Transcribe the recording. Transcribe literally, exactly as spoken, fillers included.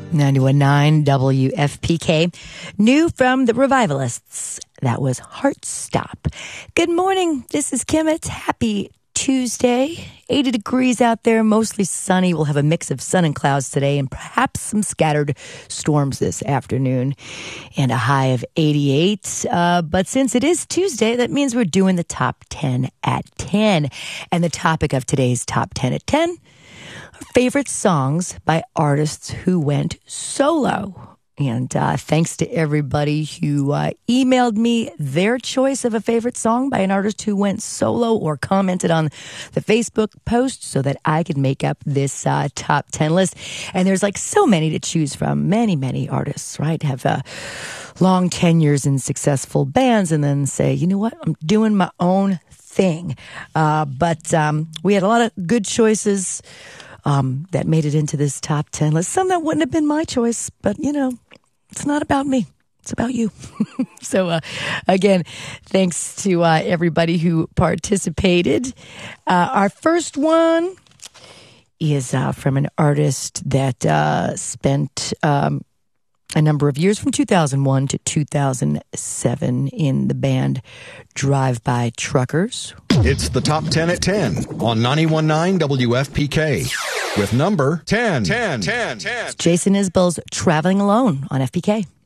ninety-one point nine W F P K. New from the Revivalists. That was Heart Stop. Good morning. This is Kim. It's happy Tuesday. eighty degrees out there, mostly sunny. We'll have a mix of sun and clouds today and perhaps some scattered storms this afternoon and a high of eighty-eight. Uh, but since it is Tuesday, that means we're doing the top ten at ten. And the topic of today's top ten at ten, favorite songs by artists who went solo. And uh, thanks to everybody who uh, emailed me their choice of a favorite song by an artist who went solo or commented on the Facebook post so that I could make up this uh, top ten list. And there's like so many to choose from. Many, many artists, right, have uh, long tenures in successful bands and then say, you know what, I'm doing my own thing. Uh, but um, we had a lot of good choices Um, that made it into this top ten list. Some that wouldn't have been my choice, but, you know, it's not about me. It's about you. so, uh, again, thanks to uh, everybody who participated. Uh, our first one is uh, from an artist that uh, spent um, a number of years, from two thousand one to two thousand seven, in the band Drive-By Truckers. It's the top ten at ten on ninety-one point nine W F P K with number ten. ten, ten, ten. Jason Isbell's Traveling Alone on F P K.